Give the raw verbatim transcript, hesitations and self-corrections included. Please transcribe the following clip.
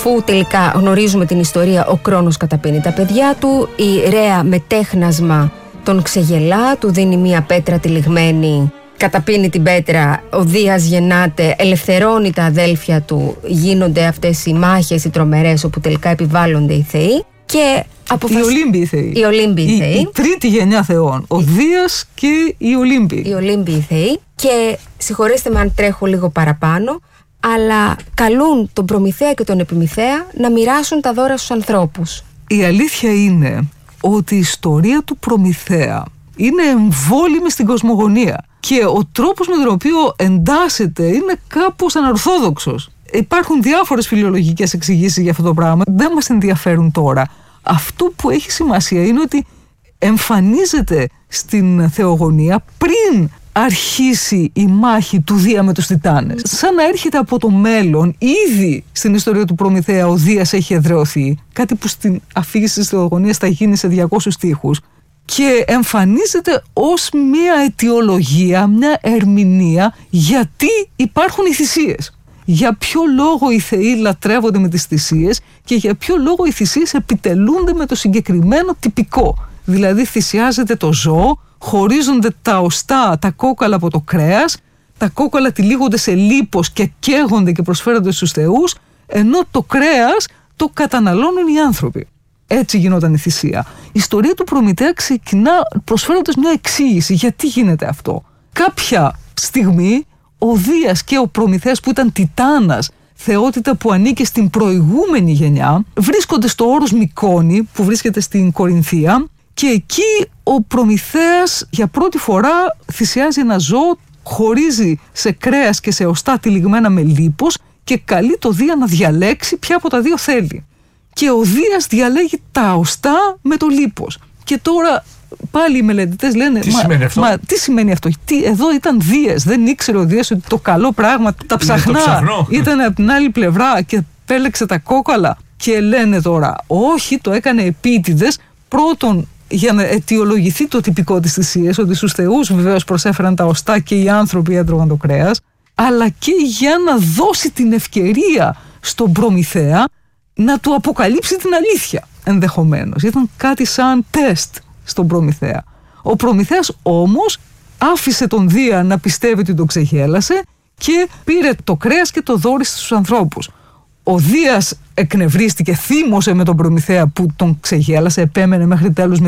αφού τελικά γνωρίζουμε την ιστορία, ο Κρόνος καταπίνει τα παιδιά του, η Ρέα με τέχνασμα τον ξεγελά, του δίνει μία πέτρα τυλιγμένη, καταπίνει την πέτρα, ο Δίας γεννάται, ελευθερώνει τα αδέλφια του, γίνονται αυτές οι μάχες, οι τρομερές, όπου τελικά επιβάλλονται οι θεοί και αποφασ... Οι Ολύμπιοι θεοί. Οι Ολύμπιοι θεοί. Η τρίτη γενιά θεών. Ο Δίας και οι Ολύμπιοι. Οι Ολύμπιοι θεοί. Και συγχωρέστε με αν τρέχω λίγο παραπάνω, αλλά καλούν τον Προμηθέα και τον Επιμηθέα να μοιράσουν τα δώρα στους ανθρώπους. Η αλήθεια είναι ότι η ιστορία του Προμηθέα είναι εμβόλυμη στην κοσμογονία και ο τρόπος με τον οποίο εντάσσεται είναι κάπως ανορθόδοξος. Υπάρχουν διάφορες φιλολογικές εξηγήσεις για αυτό το πράγμα, δεν μας ενδιαφέρουν τώρα. Αυτό που έχει σημασία είναι ότι εμφανίζεται στην θεογονία πριν αρχίσει η μάχη του Δία με τους Τιτάνες. Σαν να έρχεται από το μέλλον, ήδη στην ιστορία του Προμηθέα ο Δίας έχει εδραιωθεί, κάτι που στην αφήγηση της θεογονίας θα γίνει σε διακόσιους στίχους, και εμφανίζεται ως μια αιτιολογία, μια ερμηνεία γιατί υπάρχουν οι θυσίες. Για ποιο λόγο οι θεοί λατρεύονται με τις θυσίες και για ποιο λόγο οι θυσίες επιτελούνται με το συγκεκριμένο τυπικό. Δηλαδή θυσιάζεται το ζώο, χωρίζονται τα οστά, τα κόκαλα από το κρέας, τα κόκαλα τυλίγονται σε λίπος και καίγονται και προσφέρονται στους θεούς, ενώ το κρέας το καταναλώνουν οι άνθρωποι. Έτσι γινόταν η θυσία. Η ιστορία του Προμηθέα ξεκινά προσφέροντας μια εξήγηση γιατί γίνεται αυτό. Κάποια στιγμή ο Δίας και ο Προμηθέας, που ήταν Τιτάνας, θεότητα που ανήκε στην προηγούμενη γενιά, βρίσκονται στο όρος Μικόνη που βρίσκεται στην Κορινθία και εκεί ο Προμηθέας για πρώτη φορά θυσιάζει ένα ζώο, χωρίζει σε κρέας και σε οστά τυλιγμένα με λίπος και καλεί το Δία να διαλέξει ποια από τα δύο θέλει. Και ο Δίας διαλέγει τα οστά με το λίπος. Και τώρα πάλι οι μελετητές λένε τι μα, σημαίνει αυτό? Μα, τι σημαίνει αυτό? Τι, εδώ ήταν Δίας, δεν ήξερε ο Δίας ότι το καλό πράγμα, τα ψαχνά, ήταν από την άλλη πλευρά και πέλεξε τα κόκαλα. Και λένε τώρα, όχι, το έκανε επίτηδες, πρώτον για να αιτιολογηθεί το τυπικό της θυσίας, ότι στους θεούς βεβαίως προσέφεραν τα οστά και οι άνθρωποι έτρωγαν το κρέας, αλλά και για να δώσει την ευκαιρία στον Προμηθέα να του αποκαλύψει την αλήθεια, ενδεχομένως. Ήταν κάτι σαν τεστ στον Προμηθέα. Ο Προμηθέας όμως άφησε τον Δία να πιστεύει ότι τον ξεγέλασε και πήρε το κρέας και το δώρισε στους ανθρώπους. Ο Δίας εκνευρίστηκε, θύμωσε με τον Προμηθέα που τον ξεγέλασε, επέμενε μέχρι τέλους